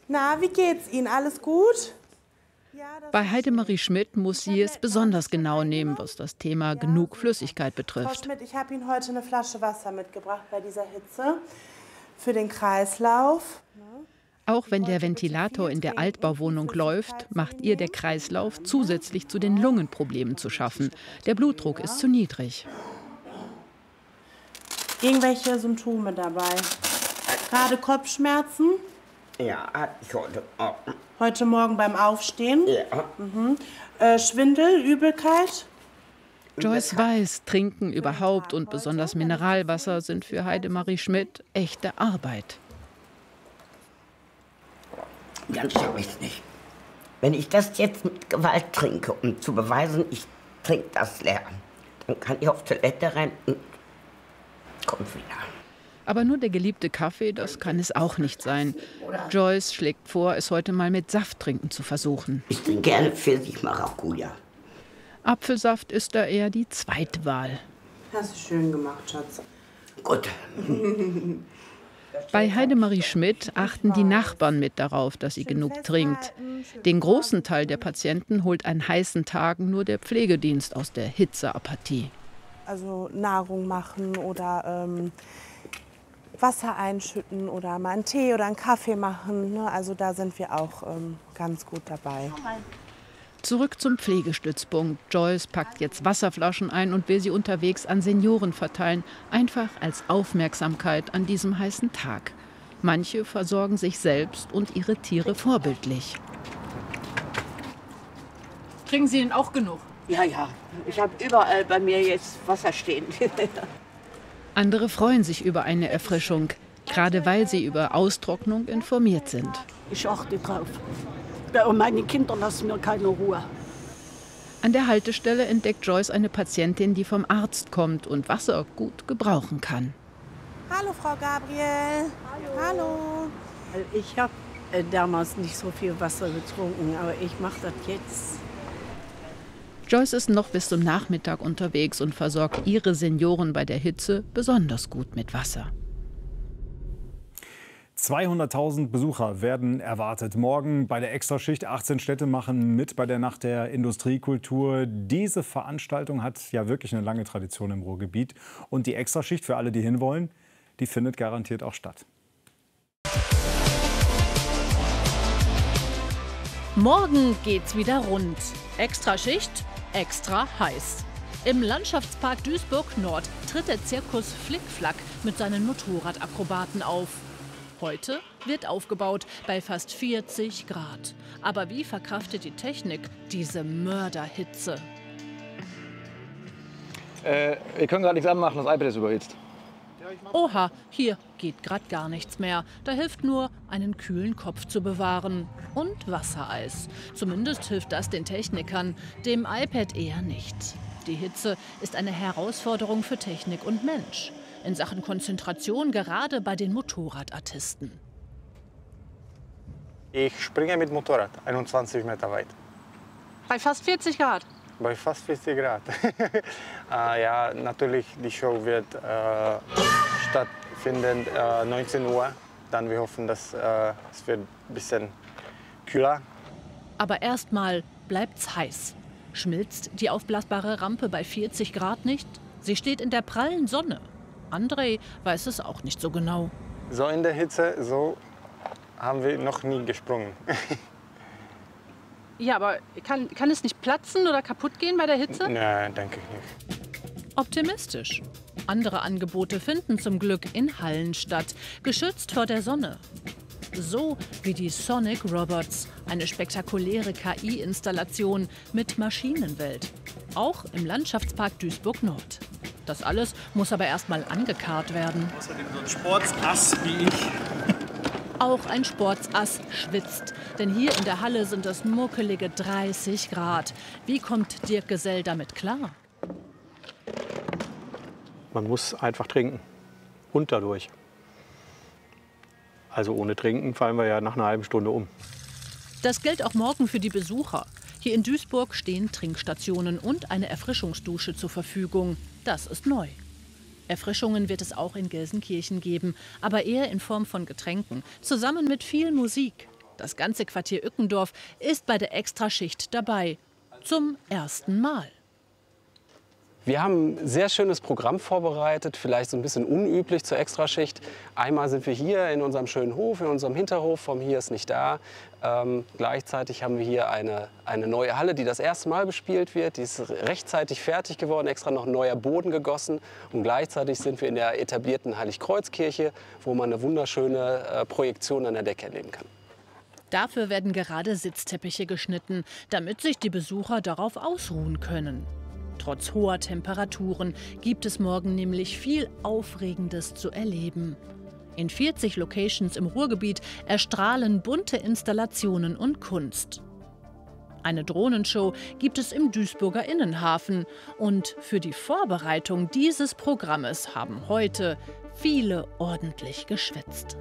Na, wie geht's Ihnen? Alles gut? Bei Heidemarie Schmidt muss sie es besonders genau nehmen, was das Thema genug Flüssigkeit Frau betrifft. Schmidt, ich habe Ihnen heute eine Flasche Wasser mitgebracht bei dieser Hitze für den Kreislauf. Auch wenn der Ventilator in der Altbauwohnung läuft, macht ihr der Kreislauf zusätzlich zu den Lungenproblemen zu schaffen. Der Blutdruck ist zu niedrig. Irgendwelche Symptome dabei? Gerade Kopfschmerzen? Ja, hatte ich heute Morgen. Heute Morgen beim Aufstehen? Ja. Schwindel, Übelkeit? Joyce weiß, Trinken überhaupt und besonders Mineralwasser sind für Heidemarie Schmidt echte Arbeit. Ganz schaffe ich es nicht. Wenn ich das jetzt mit Gewalt trinke, um zu beweisen, ich trinke das leer, dann kann ich auf Toilette rennen und kommt wieder. Aber nur der geliebte Kaffee, das kann es auch nicht sein. Joyce schlägt vor, es heute mal mit Safttrinken zu versuchen. Ich trinke gerne Pfirsich-Maracuja. Apfelsaft ist da eher die Zweitwahl. Hast du schön gemacht, Schatz. Gut. Bei Heidemarie Schmidt achten die Nachbarn mit darauf, dass sie genug trinkt. Den großen Teil der Patienten holt an heißen Tagen nur der Pflegedienst aus der Hitzeapathie. Also Nahrung machen oder Wasser einschütten oder mal einen Tee oder einen Kaffee machen. Ne? Also da sind wir auch ganz gut dabei. Zurück zum Pflegestützpunkt. Joyce packt jetzt Wasserflaschen ein und will sie unterwegs an Senioren verteilen. Einfach als Aufmerksamkeit an diesem heißen Tag. Manche versorgen sich selbst und ihre Tiere vorbildlich. Trinken Sie denn auch genug? Ja, ja. Ich habe überall bei mir jetzt Wasser stehen. Andere freuen sich über eine Erfrischung, gerade weil sie über Austrocknung informiert sind. Ich achte drauf. Und meine Kinder lassen mir keine Ruhe. An der Haltestelle entdeckt Joyce eine Patientin, die vom Arzt kommt und Wasser gut gebrauchen kann. Hallo, Frau Gabriel. Hallo. Ich habe damals nicht so viel Wasser getrunken, aber ich mache das jetzt. Joyce ist noch bis zum Nachmittag unterwegs und versorgt ihre Senioren bei der Hitze besonders gut mit Wasser. 200.000 Besucher werden erwartet. Morgen bei der Extraschicht. 18 Städte machen mit bei der Nacht der Industriekultur. Diese Veranstaltung hat ja wirklich eine lange Tradition im Ruhrgebiet. Und die Extraschicht, für alle, die hinwollen, die findet garantiert auch statt. Morgen geht's wieder rund. Extraschicht, extra heiß. Im Landschaftspark Duisburg-Nord tritt der Zirkus Flickflack mit seinen Motorradakrobaten auf. Heute wird aufgebaut bei fast 40 Grad. Aber wie verkraftet die Technik diese Mörderhitze? Wir können gerade nichts anmachen, das iPad ist überhitzt. Oha, hier geht gerade gar nichts mehr. Da hilft nur, einen kühlen Kopf zu bewahren. Und Wassereis. Zumindest hilft das den Technikern, dem iPad eher nicht. Die Hitze ist eine Herausforderung für Technik und Mensch. In Sachen Konzentration gerade bei den Motorradartisten. Ich springe mit Motorrad 21 Meter weit. Bei fast 40 Grad? Bei fast 40 Grad. Ja, natürlich, die Show wird stattfinden 19 Uhr. Dann wir hoffen, dass es wird ein bisschen kühler. Aber erstmal bleibt's heiß. Schmilzt die aufblasbare Rampe bei 40 Grad nicht? Sie steht in der prallen Sonne. André weiß es auch nicht so genau. So in der Hitze, so haben wir noch nie gesprungen. Ja, aber kann es nicht platzen oder kaputt gehen bei der Hitze? Nein, denke ich nicht. Optimistisch. Andere Angebote finden zum Glück in Hallen statt, geschützt vor der Sonne. So wie die Sonic Robots, eine spektakuläre KI-Installation mit Maschinenwelt. Auch im Landschaftspark Duisburg-Nord. Das alles muss aber erst mal angekarrt werden. Außerdem so ein Sportsass wie ich. Auch ein Sportsass schwitzt. Denn hier in der Halle sind es muckelige 30 Grad. Wie kommt Dirk Gesell damit klar? Man muss einfach trinken. Und dadurch. Also ohne Trinken fallen wir ja nach einer halben Stunde um. Das gilt auch morgen für die Besucher. Hier in Duisburg stehen Trinkstationen und eine Erfrischungsdusche zur Verfügung. Das ist neu. Erfrischungen wird es auch in Gelsenkirchen geben, aber eher in Form von Getränken, zusammen mit viel Musik. Das ganze Quartier Ückendorf ist bei der Extraschicht dabei. Zum ersten Mal. Wir haben ein sehr schönes Programm vorbereitet, vielleicht so ein bisschen unüblich zur Extraschicht. Einmal sind wir hier in unserem schönen Hof, in unserem Hinterhof, vom Hier ist nicht da. Gleichzeitig haben wir hier eine neue Halle, die das erste Mal bespielt wird. Die ist rechtzeitig fertig geworden, extra noch ein neuer Boden gegossen. Und gleichzeitig sind wir in der etablierten Heiligkreuzkirche, wo man eine wunderschöne Projektion an der Decke erleben kann. Dafür werden gerade Sitzteppiche geschnitten, damit sich die Besucher darauf ausruhen können. Trotz hoher Temperaturen gibt es morgen nämlich viel Aufregendes zu erleben. In 40 Locations im Ruhrgebiet erstrahlen bunte Installationen und Kunst. Eine Drohnenshow gibt es im Duisburger Innenhafen. Und für die Vorbereitung dieses Programmes haben heute viele ordentlich geschwitzt.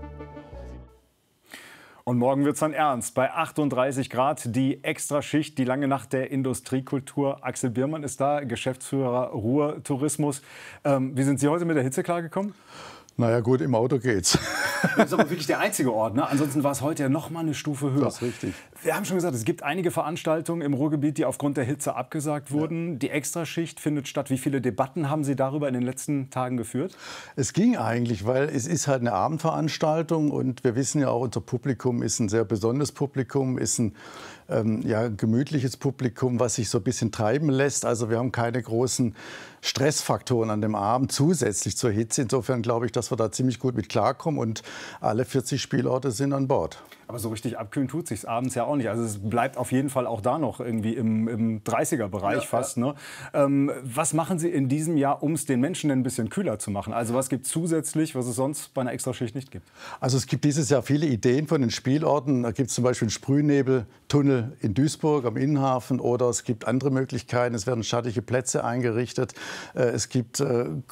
Und morgen wird es dann ernst. Bei 38 Grad die Extraschicht, die lange Nacht der Industriekultur. Axel Biermann ist da, Geschäftsführer Ruhr-Tourismus. Wie sind Sie heute mit der Hitze klargekommen? Naja gut, im Auto geht's. Das ist aber wirklich der einzige Ort. Ne? Ansonsten war es heute ja noch mal eine Stufe höher. Das ist richtig. Wir haben schon gesagt, es gibt einige Veranstaltungen im Ruhrgebiet, die aufgrund der Hitze abgesagt wurden. Ja. Die Extraschicht findet statt. Wie viele Debatten haben Sie darüber in den letzten Tagen geführt? Es ging eigentlich, weil es ist halt eine Abendveranstaltung. Und wir wissen ja auch, unser Publikum ist ein sehr besonderes Publikum, ist ein gemütliches Publikum, was sich so ein bisschen treiben lässt. Also wir haben keine großen Stressfaktoren an dem Abend zusätzlich zur Hitze. Insofern glaube ich, dass wir da ziemlich gut mit klarkommen und alle 40 Spielorte sind an Bord. Aber so richtig abkühlen tut sich's abends ja auch nicht. Also es bleibt auf jeden Fall auch da noch irgendwie im 30er-Bereich fast. Ne? Was machen Sie in diesem Jahr, um es den Menschen ein bisschen kühler zu machen? Also was gibt es zusätzlich, was es sonst bei einer Extraschicht nicht gibt? Also es gibt dieses Jahr viele Ideen von den Spielorten. Da gibt es zum Beispiel einen Sprühnebeltunnel in Duisburg am Innenhafen oder es gibt andere Möglichkeiten. Es werden schattige Plätze eingerichtet. Es gibt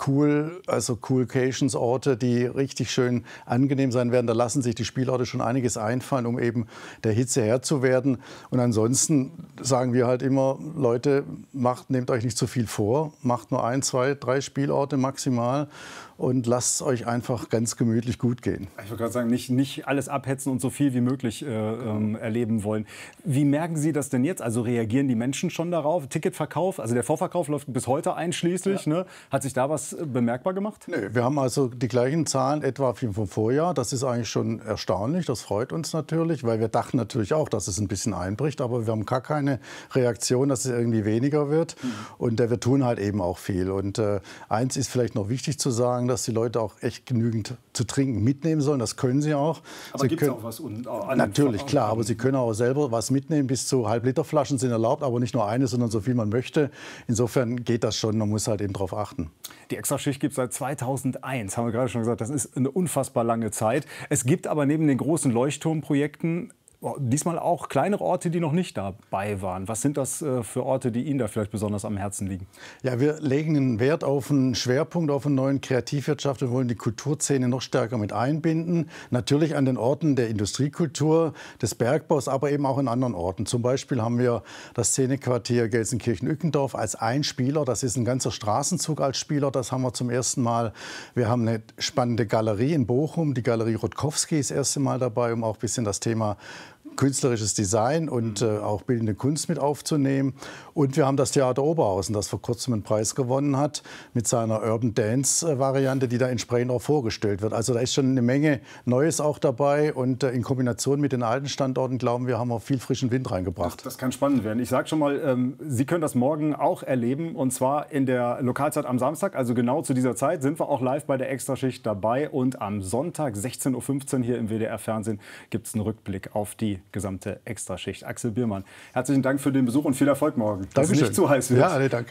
Cool-Cations-Orte, die richtig schön angenehm sein werden. Da lassen sich die Spielorte schon einiges einfallen, um eben der Hitze Herr zu werden. Und ansonsten sagen wir halt immer, Leute, nehmt euch nicht zu viel vor, macht nur 1, 2, 3 Spielorte maximal und lasst es euch einfach ganz gemütlich gut gehen. Ich wollte gerade sagen, nicht alles abhetzen und so viel wie möglich erleben wollen. Wie merken Sie das denn jetzt? Also reagieren die Menschen schon darauf? Ticketverkauf, also der Vorverkauf läuft bis heute einschließlich. Ja. Ne? Hat sich da was bemerkbar gemacht? Nee, wir haben also die gleichen Zahlen etwa wie vom Vorjahr. Das ist eigentlich schon erstaunlich. Das freut uns natürlich, weil wir dachten natürlich auch, dass es ein bisschen einbricht. Aber wir haben gar keine Reaktion, dass es irgendwie weniger wird. Und wir tun halt eben auch viel. Und eins ist vielleicht noch wichtig zu sagen, dass die Leute auch echt genügend zu trinken mitnehmen sollen. Das können sie auch. Aber gibt es auch was? Natürlich, klar. Aber sie können auch selber was mitnehmen. Bis zu Halb-Liter-Flaschen sind erlaubt, aber nicht nur eine, sondern so viel man möchte. Insofern geht das schon. Man muss halt eben darauf achten. Die Extraschicht gibt es seit 2001, haben wir gerade schon gesagt. Das ist eine unfassbar lange Zeit. Es gibt aber neben den großen Leuchtturmprojekten diesmal auch kleinere Orte, die noch nicht dabei waren. Was sind das für Orte, die Ihnen da vielleicht besonders am Herzen liegen? Ja, wir legen einen Wert auf einen Schwerpunkt, auf eine neue Kreativwirtschaft. Wir wollen die Kulturszene noch stärker mit einbinden. Natürlich an den Orten der Industriekultur, des Bergbaus, aber eben auch in anderen Orten. Zum Beispiel haben wir das Szenequartier Gelsenkirchen-Ückendorf als ein Spieler. Das ist ein ganzer Straßenzug als Spieler. Das haben wir zum ersten Mal. Wir haben eine spannende Galerie in Bochum. Die Galerie Rutkowski ist das erste Mal dabei, um auch ein bisschen das Thema künstlerisches Design und auch bildende Kunst mit aufzunehmen. Und wir haben das Theater Oberhausen, das vor kurzem einen Preis gewonnen hat, mit seiner Urban Dance-Variante, die da entsprechend auch vorgestellt wird. Also da ist schon eine Menge Neues auch dabei. Und in Kombination mit den alten Standorten, glauben wir, haben wir viel frischen Wind reingebracht. Das kann spannend werden. Ich sage schon mal, Sie können das morgen auch erleben. Und zwar in der Lokalzeit am Samstag, also genau zu dieser Zeit, sind wir auch live bei der Extraschicht dabei. Und am Sonntag, 16:15 Uhr hier im WDR-Fernsehen, gibt es einen Rückblick auf die gesamte Extraschicht. Axel Biermann, herzlichen Dank für den Besuch und viel Erfolg morgen. Dass es nicht zu heiß wird. Ja, nee, danke.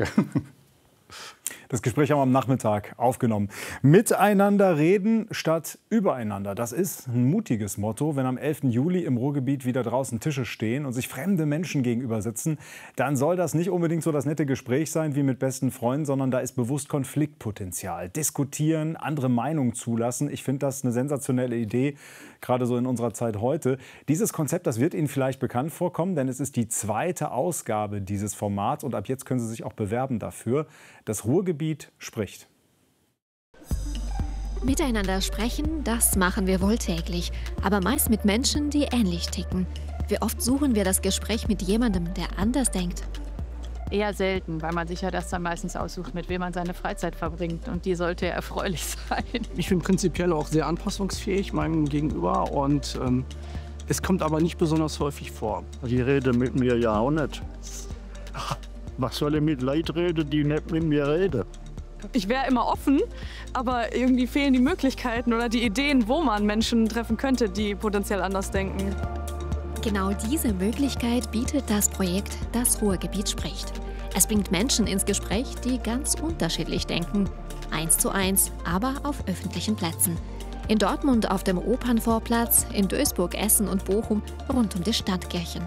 Das Gespräch haben wir am Nachmittag aufgenommen. Miteinander reden statt übereinander. Das ist ein mutiges Motto. Wenn am 11. Juli im Ruhrgebiet wieder draußen Tische stehen und sich fremde Menschen gegenüber sitzen, dann soll das nicht unbedingt so das nette Gespräch sein wie mit besten Freunden, sondern da ist bewusst Konfliktpotenzial. Diskutieren, andere Meinungen zulassen. Ich finde das eine sensationelle Idee, gerade so in unserer Zeit heute. Dieses Konzept, das wird Ihnen vielleicht bekannt vorkommen, denn es ist die 2. Ausgabe dieses Formats und ab jetzt können Sie sich auch bewerben dafür. Das Ruhrgebiet spricht. Miteinander sprechen, das machen wir wohl täglich, aber meist mit Menschen, die ähnlich ticken. Wie oft suchen wir das Gespräch mit jemandem, der anders denkt? Eher selten, weil man sich ja das dann meistens aussucht, mit wem man seine Freizeit verbringt. Und die sollte erfreulich sein. Ich bin prinzipiell auch sehr anpassungsfähig meinem Gegenüber und es kommt aber nicht besonders häufig vor. Die reden mit mir ja auch nicht. Was soll ich mit Leuten reden, die nicht mit mir reden? Ich wäre immer offen, aber irgendwie fehlen die Möglichkeiten oder die Ideen, wo man Menschen treffen könnte, die potenziell anders denken. Genau diese Möglichkeit bietet das Projekt Das Ruhrgebiet spricht. Es bringt Menschen ins Gespräch, die ganz unterschiedlich denken. 1:1, aber auf öffentlichen Plätzen. In Dortmund auf dem Opernvorplatz, in Duisburg, Essen und Bochum rund um die Stadtkirchen.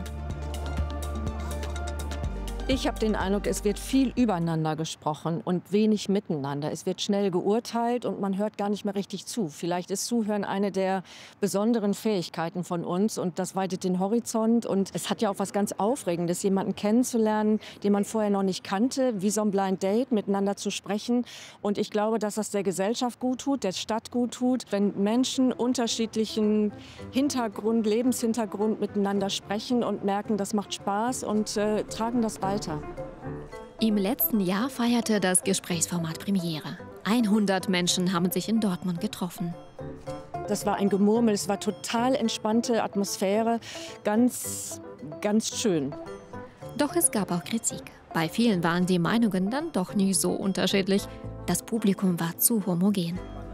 Ich habe den Eindruck, es wird viel übereinander gesprochen und wenig miteinander. Es wird schnell geurteilt und man hört gar nicht mehr richtig zu. Vielleicht ist Zuhören eine der besonderen Fähigkeiten von uns und das weitet den Horizont. Und es hat ja auch was ganz Aufregendes, jemanden kennenzulernen, den man vorher noch nicht kannte, wie so ein Blind Date, miteinander zu sprechen. Und ich glaube, dass das der Gesellschaft gut tut, der Stadt gut tut, wenn Menschen unterschiedlichen Hintergrund, Lebenshintergrund miteinander sprechen und merken, das macht Spaß und tragen das weiter. Im letzten Jahr feierte das Gesprächsformat Premiere. 100 Menschen haben sich in Dortmund getroffen. Das war ein Gemurmel, es war total entspannte Atmosphäre, ganz schön. Doch es gab auch Kritik. Bei vielen waren die Meinungen dann doch nicht so unterschiedlich. Das Publikum war zu homogen.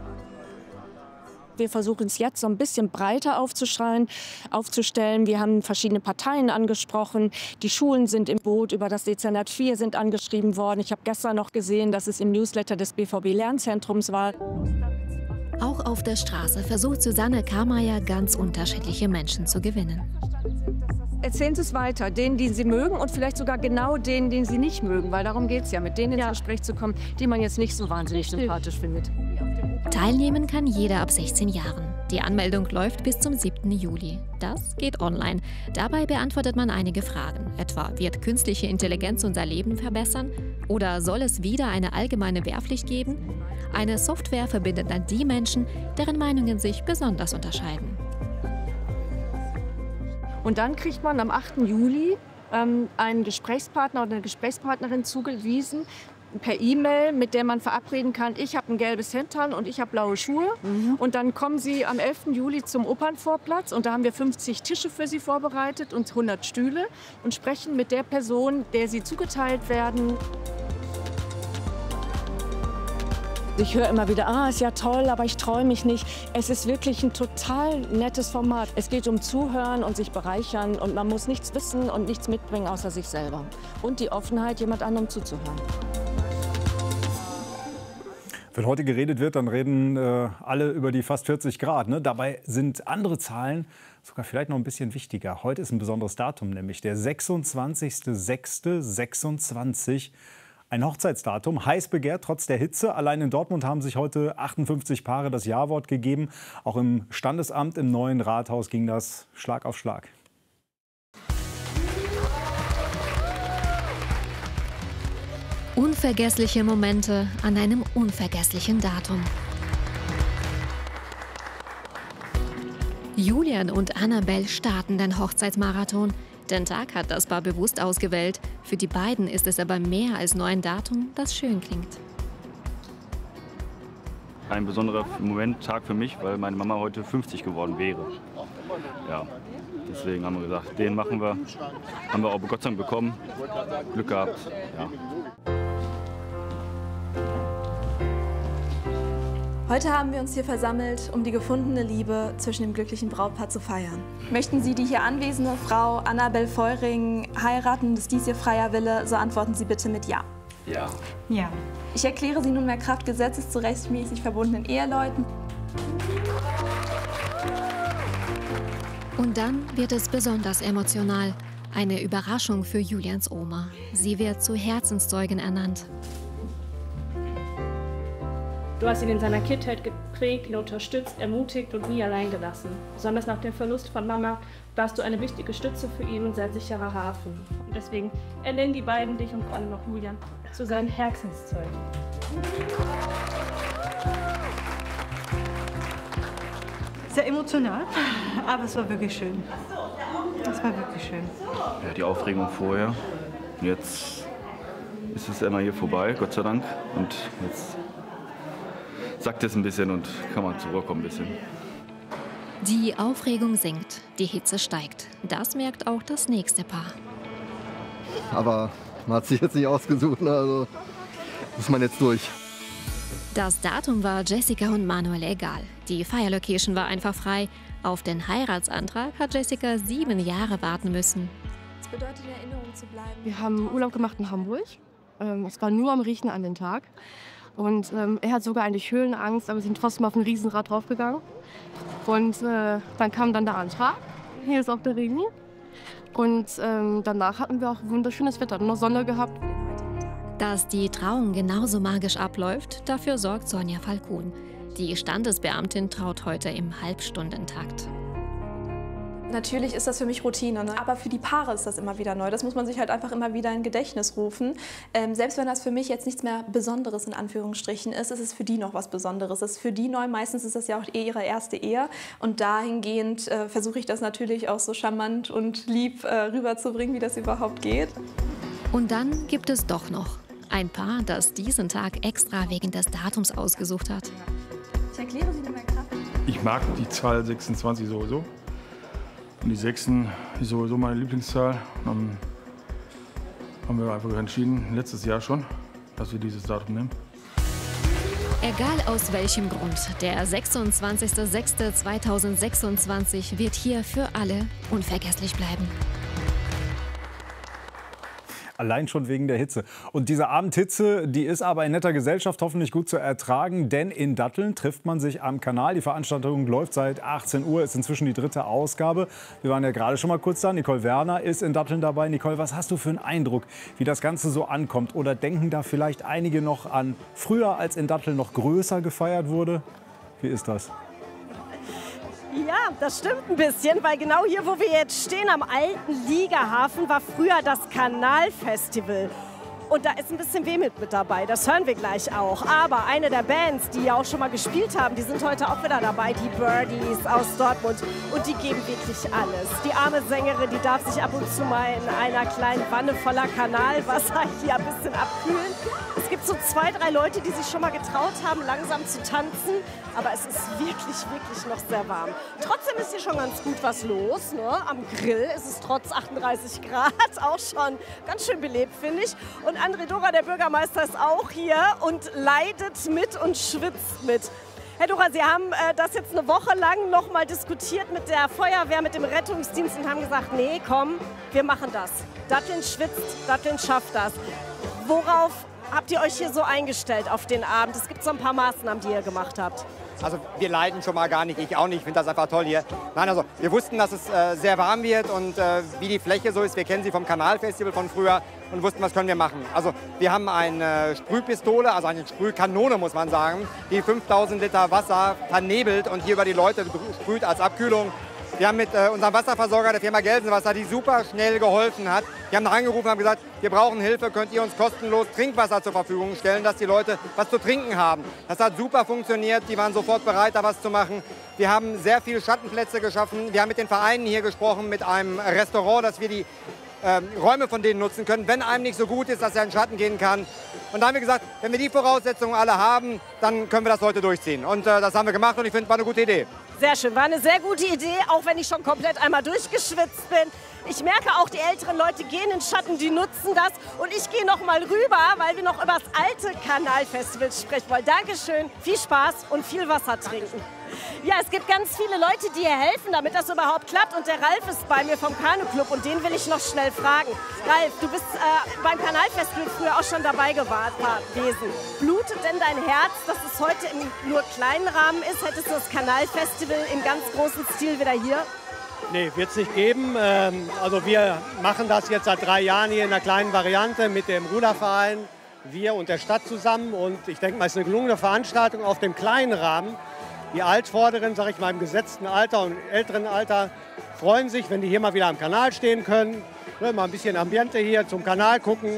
Wir versuchen es jetzt so ein bisschen breiter aufzustellen. Wir haben verschiedene Parteien angesprochen. Die Schulen sind im Boot, über das Dezernat 4 sind angeschrieben worden. Ich habe gestern noch gesehen, dass es im Newsletter des BVB-Lernzentrums war. Auch auf der Straße versucht Susanne Karmeier, ganz unterschiedliche Menschen zu gewinnen. Erzählen Sie es weiter, denen, die Sie mögen und vielleicht sogar genau denen, die Sie nicht mögen. Weil darum geht es ja, mit denen ins Gespräch zu kommen, die man jetzt nicht so wahnsinnig sympathisch findet. Teilnehmen kann jeder ab 16 Jahren. Die Anmeldung läuft bis zum 7. Juli. Das geht online. Dabei beantwortet man einige Fragen. Etwa, wird künstliche Intelligenz unser Leben verbessern? Oder soll es wieder eine allgemeine Wehrpflicht geben? Eine Software verbindet dann die Menschen, deren Meinungen sich besonders unterscheiden. Und dann kriegt man am 8. Juli einen Gesprächspartner oder eine Gesprächspartnerin zugewiesen, per E-Mail, mit der man verabreden kann, ich habe ein gelbes Hemd an und ich habe blaue Schuhe. Und dann kommen Sie am 11. Juli zum Opernvorplatz und da haben wir 50 Tische für Sie vorbereitet und 100 Stühle und sprechen mit der Person, der Sie zugeteilt werden. Ich höre immer wieder, ist ja toll, aber ich traue mich nicht. Es ist wirklich ein total nettes Format. Es geht um Zuhören und sich bereichern und man muss nichts wissen und nichts mitbringen außer sich selber. Und die Offenheit, jemand anderem zuzuhören. Wenn heute geredet wird, dann reden alle über die fast 40 Grad. Ne? Dabei sind andere Zahlen sogar vielleicht noch ein bisschen wichtiger. Heute ist ein besonderes Datum, nämlich der 26.06.26. Ein Hochzeitsdatum, heiß begehrt trotz der Hitze. Allein in Dortmund haben sich heute 58 Paare das Ja-Wort gegeben. Auch im Standesamt im neuen Rathaus ging das Schlag auf Schlag. Unvergessliche Momente an einem unvergesslichen Datum. Julian und Annabelle starten den Hochzeitsmarathon. Den Tag hat das Paar bewusst ausgewählt. Für die beiden ist es aber mehr als nur ein Datum, das schön klingt. Ein besonderer Tag für mich, weil meine Mama heute 50 geworden wäre. Ja, deswegen haben wir gesagt, den machen wir. Haben wir auch Gott sei Dank bekommen. Glück gehabt. Ja. Heute haben wir uns hier versammelt, um die gefundene Liebe zwischen dem glücklichen Brautpaar zu feiern. Möchten Sie die hier anwesende Frau Annabelle Feuring heiraten? Ist dies Ihr freier Wille? So antworten Sie bitte mit Ja. Ja. Ja. Ich erkläre Sie nunmehr Kraft Gesetzes zu rechtmäßig verbundenen Eheleuten. Und dann wird es besonders emotional. Eine Überraschung für Julians Oma. Sie wird zur Herzenszeugin ernannt. Du hast ihn in seiner Kindheit geprägt, ihn unterstützt, ermutigt und nie allein gelassen. Besonders nach dem Verlust von Mama warst du eine wichtige Stütze für ihn und sein sicherer Hafen. Und deswegen ernennen die beiden dich und vor allem auch Julian zu seinen Herzenszeugen. sehr emotional, aber es war wirklich schön. Es war wirklich schön. Ja, die Aufregung vorher. Jetzt ist es einmal hier vorbei, Gott sei Dank. Und jetzt sackt es ein bisschen und kann man zur Ruhe kommen ein bisschen. Die Aufregung sinkt, die Hitze steigt. Das merkt auch das nächste Paar. Aber man hat sich jetzt nicht ausgesucht, also muss man jetzt durch. Das Datum war Jessica und Manuel egal. Die Feierlocation war einfach frei. Auf den Heiratsantrag hat Jessica 7 Jahre warten müssen. Es bedeutet, in Erinnerung zu bleiben. Wir haben Urlaub gemacht in Hamburg. Es war nur am Riechen an den Tag. Und er hat sogar eigentlich Höhenangst, aber wir sind trotzdem auf ein Riesenrad draufgegangen. Und dann kam dann der Antrag. Hier ist auch der Regen. Und danach hatten wir auch wunderschönes Wetter, noch Sonne gehabt. Dass die Trauung genauso magisch abläuft, dafür sorgt Sonja Falcon. Die Standesbeamtin traut heute im Halbstundentakt. Natürlich ist das für mich Routine, ne? Aber für die Paare ist das immer wieder neu. Das muss man sich halt einfach immer wieder in Gedächtnis rufen. Selbst wenn das für mich jetzt nichts mehr Besonderes in Anführungsstrichen ist, ist es für die noch was Besonderes. Das ist für die neu, meistens ist das ja auch ihre erste Ehe. Und dahingehend versuche ich das natürlich auch so charmant und lieb rüberzubringen, wie das überhaupt geht. Und dann gibt es doch noch ein Paar, das diesen Tag extra wegen des Datums ausgesucht hat. Ich erkläre Sie nochmal Kaffee. Ich mag die Zahl 26 sowieso. Und die 6 ist sowieso meine Lieblingszahl. Dann haben wir einfach entschieden, letztes Jahr schon, dass wir dieses Datum nehmen. Egal aus welchem Grund, der 26.06.2026 wird hier für alle unvergesslich bleiben. Allein schon wegen der Hitze. Und diese Abendhitze, die ist aber in netter Gesellschaft hoffentlich gut zu ertragen, denn in Datteln trifft man sich am Kanal. Die Veranstaltung läuft seit 18 Uhr, ist inzwischen die 3. Ausgabe. Wir waren ja gerade schon mal kurz da. Nicole Werner ist in Datteln dabei. Nicole, was hast du für einen Eindruck, wie das Ganze so ankommt? Oder denken da vielleicht einige noch an früher, als in Datteln noch größer gefeiert wurde? Wie ist das? Ja, das stimmt ein bisschen, weil genau hier, wo wir jetzt stehen, am alten Liegerhafen, war früher das Kanalfestival. Und da ist ein bisschen Wehmut mit dabei, das hören wir gleich auch. Aber eine der Bands, die ja auch schon mal gespielt haben, die sind heute auch wieder dabei, die Birdies aus Dortmund. Und die geben wirklich alles. Die arme Sängerin, die darf sich ab und zu mal in einer kleinen Wanne voller Kanalwasser hier ein bisschen abkühlen. Es gibt so 2, 3 Leute, die sich schon mal getraut haben, langsam zu tanzen. Aber es ist wirklich, wirklich noch sehr warm. Trotzdem ist hier schon ganz gut was los. Ne? Am Grill ist es trotz 38 Grad auch schon ganz schön belebt, finde ich. Und André Dora, der Bürgermeister, ist auch hier und leidet mit und schwitzt mit. Herr Dora, Sie haben das jetzt eine Woche lang noch mal diskutiert mit der Feuerwehr, mit dem Rettungsdienst und haben gesagt, nee, komm, wir machen das. Datteln schwitzt, Datteln schafft das. Worauf habt ihr euch hier so eingestellt auf den Abend? Es gibt so ein paar Maßnahmen, die ihr gemacht habt. Also wir leiden schon mal gar nicht, ich auch nicht, ich finde das einfach toll hier. Nein, also wir wussten, dass es sehr warm wird und wie die Fläche so ist. Wir kennen sie vom Kanalfestival von früher und wussten, was können wir machen. Also wir haben eine Sprühpistole, also eine Sprühkanone muss man sagen, die 5000 Liter Wasser vernebelt und hier über die Leute sprüht als Abkühlung. Wir haben mit unserem Wasserversorger, der Firma Gelsenwasser, die super schnell geholfen hat. Die haben angerufen und haben gesagt, wir brauchen Hilfe, könnt ihr uns kostenlos Trinkwasser zur Verfügung stellen, dass die Leute was zu trinken haben. Das hat super funktioniert, die waren sofort bereit, da was zu machen. Wir haben sehr viele Schattenplätze geschaffen. Wir haben mit den Vereinen hier gesprochen, mit einem Restaurant, dass wir die Räume von denen nutzen können, wenn einem nicht so gut ist, dass er in den Schatten gehen kann. Und da haben wir gesagt, wenn wir die Voraussetzungen alle haben, dann können wir das heute durchziehen. Und das haben wir gemacht und ich finde, war eine gute Idee. Sehr schön, war eine sehr gute Idee, auch wenn ich schon komplett einmal durchgeschwitzt bin. Ich merke auch, die älteren Leute gehen in den Schatten, die nutzen das. Und ich gehe noch mal rüber, weil wir noch über das alte Kanalfestival sprechen wollen. Dankeschön, viel Spaß und viel Wasser trinken. Ja, es gibt ganz viele Leute, die hier helfen, damit das überhaupt klappt. Und der Ralf ist bei mir vom Kanu-Club und den will ich noch schnell fragen. Ralf, du bist beim Kanalfestival früher auch schon dabei gewesen. Blutet denn dein Herz, dass es heute im nur kleinen Rahmen ist? Hättest du das Kanalfestival im ganz großen Stil wieder hier? Nee, wird es nicht geben. Also wir machen das jetzt seit 3 Jahren hier in einer kleinen Variante mit dem Ruderverein, wir und der Stadt zusammen. Und ich denke mal, es ist eine gelungene Veranstaltung auf dem kleinen Rahmen. Die Altvorderen, sage ich mal, im gesetzten Alter und älteren Alter freuen sich, wenn die hier mal wieder am Kanal stehen können. Mal ein bisschen Ambiente hier zum Kanal gucken,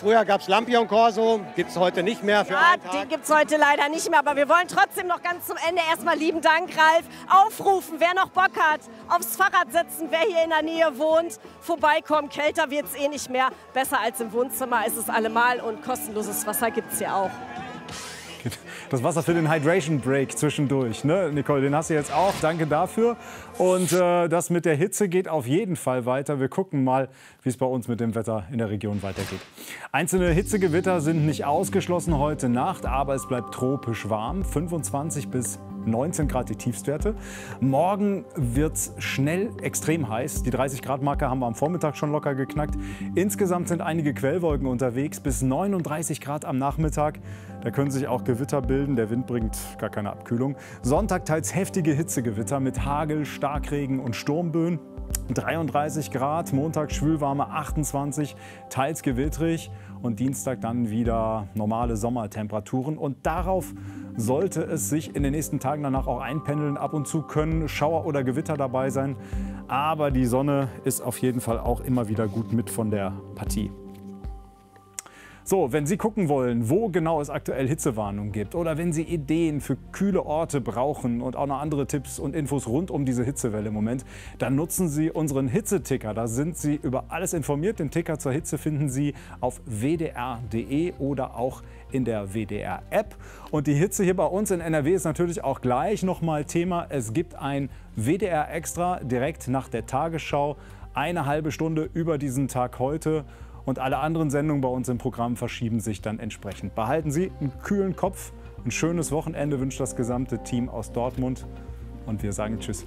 Früher gab es Lampion Corso, gibt es heute nicht mehr für einen Tag. Den gibt es heute leider nicht mehr, aber wir wollen trotzdem noch ganz zum Ende erstmal lieben Dank, Ralf, aufrufen, wer noch Bock hat, aufs Fahrrad setzen, wer hier in der Nähe wohnt, vorbeikommen, kälter wird es eh nicht mehr, besser als im Wohnzimmer ist es allemal und kostenloses Wasser gibt es hier auch. Das Wasser für den Hydration Break zwischendurch, ne? Nicole, den hast du jetzt auch. Danke dafür. Und das mit der Hitze geht auf jeden Fall weiter. Wir gucken mal, wie es bei uns mit dem Wetter in der Region weitergeht. Einzelne Hitzegewitter sind nicht ausgeschlossen heute Nacht, aber es bleibt tropisch warm. 25 bis 19 Grad die Tiefstwerte. Morgen wird es schnell extrem heiß. Die 30-Grad-Marke haben wir am Vormittag schon locker geknackt. Insgesamt sind einige Quellwolken unterwegs, bis 39 Grad am Nachmittag. Da können sich auch Gewitter bilden. Der Wind bringt gar keine Abkühlung. Sonntag teils heftige Hitzegewitter mit Hagel, Starkregen und Sturmböen. 33 Grad, Montag schwülwarme 28, teils gewittrig und Dienstag dann wieder normale Sommertemperaturen. Und darauf sollte es sich in den nächsten Tagen danach auch einpendeln. Ab und zu können Schauer oder Gewitter dabei sein, aber die Sonne ist auf jeden Fall auch immer wieder gut mit von der Partie. So, wenn Sie gucken wollen, wo genau es aktuell Hitzewarnungen gibt oder wenn Sie Ideen für kühle Orte brauchen und auch noch andere Tipps und Infos rund um diese Hitzewelle im Moment, dann nutzen Sie unseren Hitzeticker. Da sind Sie über alles informiert. Den Ticker zur Hitze finden Sie auf wdr.de oder auch in der WDR-App. Und die Hitze hier bei uns in NRW ist natürlich auch gleich noch mal Thema. Es gibt ein WDR Extra direkt nach der Tagesschau, eine halbe Stunde über diesen Tag heute. Und alle anderen Sendungen bei uns im Programm verschieben sich dann entsprechend. Behalten Sie einen kühlen Kopf. Ein schönes Wochenende wünscht das gesamte Team aus Dortmund. Und wir sagen Tschüss.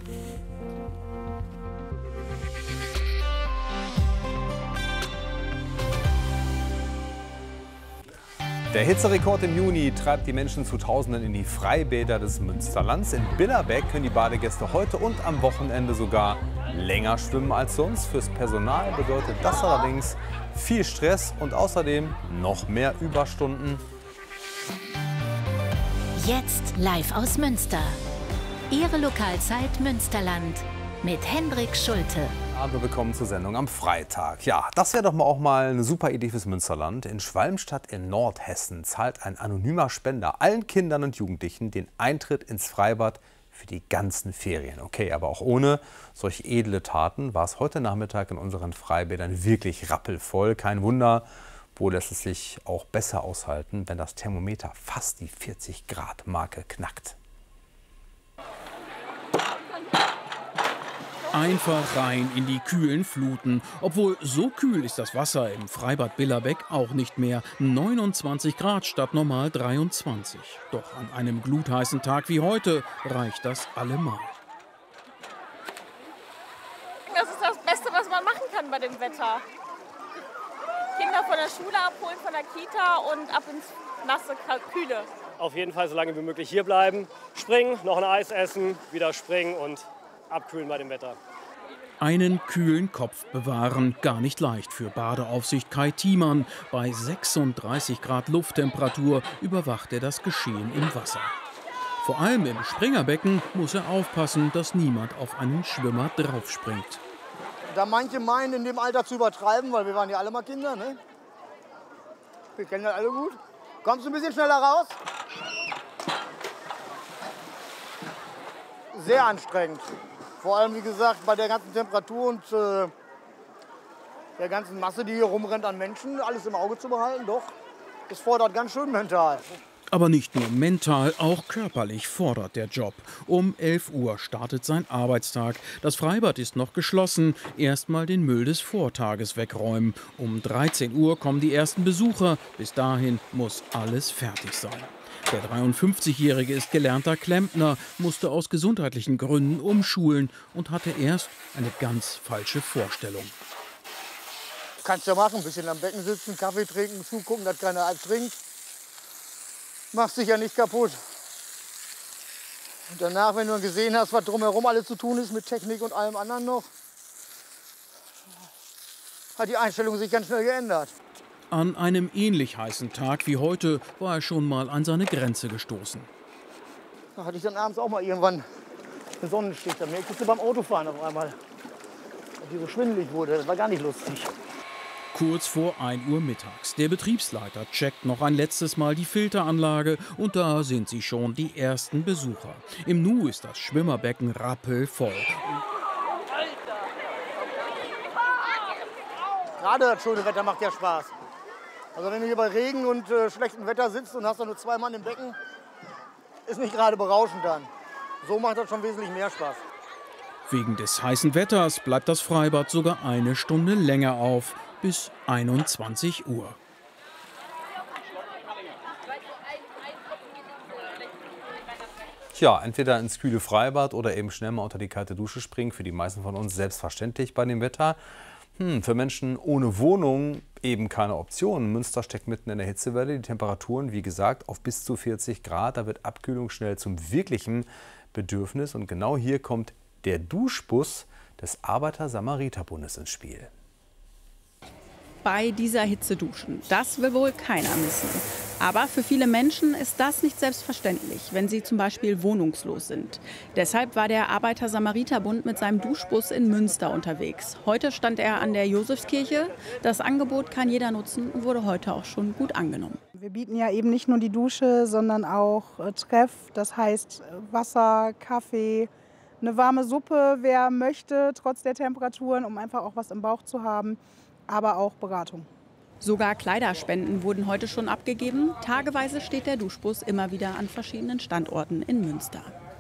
Der Hitzerekord im Juni treibt die Menschen zu Tausenden in die Freibäder des Münsterlands. In Billerbeck können die Badegäste heute und am Wochenende sogar länger schwimmen als sonst. Fürs Personal bedeutet das allerdings viel Stress und außerdem noch mehr Überstunden. Jetzt live aus Münster. Ihre Lokalzeit Münsterland mit Hendrik Schulte. Willkommen zur Sendung am Freitag. Ja, das wäre doch auch mal eine super Idee fürs Münsterland. In Schwalmstadt in Nordhessen zahlt ein anonymer Spender allen Kindern und Jugendlichen den Eintritt ins Freibad für die ganzen Ferien. Okay, aber auch ohne solch edle Taten war es heute Nachmittag in unseren Freibädern wirklich rappelvoll. Kein Wunder, wo lässt es sich auch besser aushalten, wenn das Thermometer fast die 40-Grad-Marke knackt. Einfach rein in die kühlen Fluten. Obwohl, so kühl ist das Wasser im Freibad Billerbeck auch nicht mehr. 29 Grad statt normal 23. Doch an einem glutheißen Tag wie heute reicht das allemal. Das ist das Beste, was man machen kann bei dem Wetter. Kinder von der Schule abholen, von der Kita und ab ins nasse, kühle. Auf jeden Fall so lange wie möglich hier bleiben. Springen, noch ein Eis essen, wieder springen und abkühlen bei dem Wetter. Einen kühlen Kopf bewahren, gar nicht leicht für Badeaufsicht Kai Thiemann. Bei 36 Grad Lufttemperatur überwacht er das Geschehen im Wasser. Vor allem im Springerbecken muss er aufpassen, dass niemand auf einen Schwimmer draufspringt. Da manche meinen, in dem Alter zu übertreiben, weil wir waren ja alle mal Kinder, ne? Wir kennen das alle gut. Kommst du ein bisschen schneller raus? Sehr anstrengend. Vor allem, wie gesagt, bei der ganzen Temperatur und der ganzen Masse, die hier rumrennt an Menschen, alles im Auge zu behalten, doch, das fordert ganz schön mental. Aber nicht nur mental, auch körperlich fordert der Job. Um 11 Uhr startet sein Arbeitstag. Das Freibad ist noch geschlossen. Erstmal den Müll des Vortages wegräumen. Um 13 Uhr kommen die ersten Besucher. Bis dahin muss alles fertig sein. Der 53-Jährige ist gelernter Klempner, musste aus gesundheitlichen Gründen umschulen und hatte erst eine ganz falsche Vorstellung. Kannst ja machen, ein bisschen am Becken sitzen, Kaffee trinken, zugucken, dass keiner alles trinkt. Machst dich ja nicht kaputt. Und danach, wenn du gesehen hast, was drumherum alles zu tun ist mit Technik und allem anderen noch, hat die Einstellung sich ganz schnell geändert. An einem ähnlich heißen Tag wie heute war er schon mal an seine Grenze gestoßen. Da hatte ich dann abends auch mal irgendwann einen Sonnenstich. Da merkte ich beim Autofahren auf einmal, dass ich so schwindelig wurde. Das war gar nicht lustig. Kurz vor 1 Uhr mittags. Der Betriebsleiter checkt noch ein letztes Mal die Filteranlage und da sind sie schon die ersten Besucher. Im Nu ist das Schwimmerbecken rappelvoll. Gerade das schöne Wetter macht ja Spaß. Also wenn du hier bei Regen und schlechtem Wetter sitzt und hast dann nur 2 Mann im Becken, ist nicht gerade berauschend dann. So macht das schon wesentlich mehr Spaß. Wegen des heißen Wetters bleibt das Freibad sogar 1 Stunde länger auf, bis 21 Uhr. Tja, entweder ins kühle Freibad oder eben schnell mal unter die kalte Dusche springen. Für die meisten von uns selbstverständlich bei dem Wetter. Für Menschen ohne Wohnung eben keine Option. Münster steckt mitten in der Hitzewelle. Die Temperaturen, wie gesagt, auf bis zu 40 Grad. Da wird Abkühlung schnell zum wirklichen Bedürfnis. Und genau hier kommt der Duschbus des Arbeiter-Samariter-Bundes ins Spiel. Bei dieser Hitze duschen, das will wohl keiner missen. Aber für viele Menschen ist das nicht selbstverständlich, wenn sie zum Beispiel wohnungslos sind. Deshalb war der Arbeiter-Samariter-Bund mit seinem Duschbus in Münster unterwegs. Heute stand er an der Josefskirche. Das Angebot kann jeder nutzen und wurde heute auch schon gut angenommen. Wir bieten ja eben nicht nur die Dusche, sondern auch Treff, das heißt Wasser, Kaffee, eine warme Suppe, wer möchte, trotz der Temperaturen, um einfach auch was im Bauch zu haben, aber auch Beratung. Sogar Kleiderspenden wurden heute schon abgegeben. Tageweise steht der Duschbus immer wieder an verschiedenen Standorten in Münster.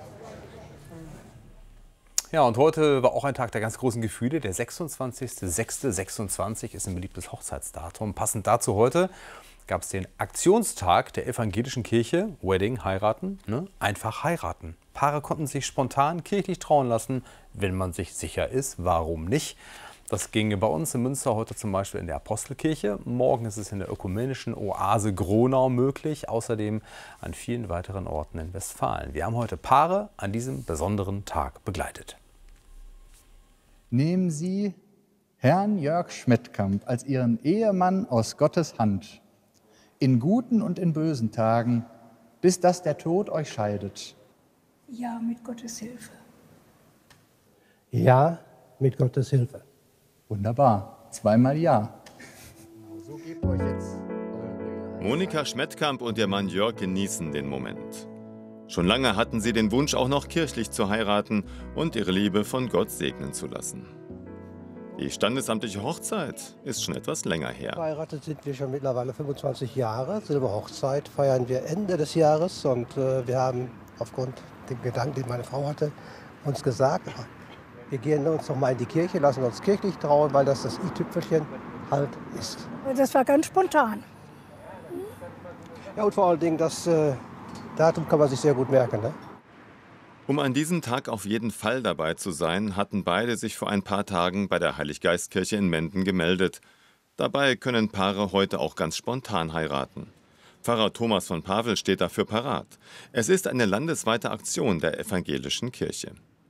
Ja, und heute war auch ein Tag der ganz großen Gefühle. Der 26.06.26 ist ein beliebtes Hochzeitsdatum. Passend dazu heute gab es den Aktionstag der evangelischen Kirche, Wedding, heiraten, einfach heiraten. Paare konnten sich spontan kirchlich trauen lassen, wenn man sich sicher ist, warum nicht. Das ginge bei uns in Münster heute zum Beispiel in der Apostelkirche. Morgen ist es in der ökumenischen Oase Gronau möglich, außerdem an vielen weiteren Orten in Westfalen. Wir haben heute Paare an diesem besonderen Tag begleitet. Nehmen Sie Herrn Jörg Schmettkamp als Ihren Ehemann aus Gottes Hand, in guten und in bösen Tagen, bis dass der Tod euch scheidet. Ja, mit Gottes Hilfe. Ja, mit Gottes Hilfe. Wunderbar, zweimal ja. So gebt euch jetzt. Monika Schmettkamp und ihr Mann Jörg genießen den Moment. Schon lange hatten sie den Wunsch, auch noch kirchlich zu heiraten und ihre Liebe von Gott segnen zu lassen. Die standesamtliche Hochzeit ist schon etwas länger her. Verheiratet sind wir schon mittlerweile 25 Jahre. Silberhochzeit feiern wir Ende des Jahres. Und wir haben aufgrund dem Gedanken, den meine Frau hatte, uns gesagt, wir gehen uns noch mal in die Kirche, lassen uns kirchlich trauen, weil das i-Tüpfelchen halt ist. Das war ganz spontan. Ja, und vor allen Dingen, das Datum kann man sich sehr gut merken. Ne? Um an diesem Tag auf jeden Fall dabei zu sein, hatten beide sich vor ein paar Tagen bei der Heiliggeistkirche in Menden gemeldet. Dabei können Paare heute auch ganz spontan heiraten. Pfarrer Thomas von Pavel steht dafür parat. Es ist eine landesweite Aktion der evangelischen Kirche.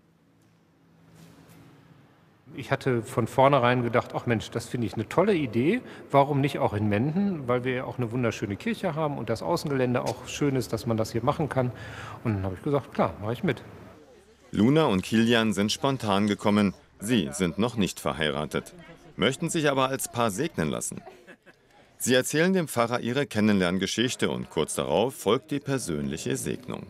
Ich hatte von vornherein gedacht, ach Mensch, das finde ich eine tolle Idee. Warum nicht auch in Menden? Weil wir ja auch eine wunderschöne Kirche haben und das Außengelände auch schön ist, dass man das hier machen kann. Und dann habe ich gesagt, klar, mache ich mit. Luna und Kilian sind spontan gekommen. Sie sind noch nicht verheiratet, möchten sich aber als Paar segnen lassen. Sie erzählen dem Pfarrer ihre Kennenlerngeschichte und kurz darauf folgt die persönliche Segnung.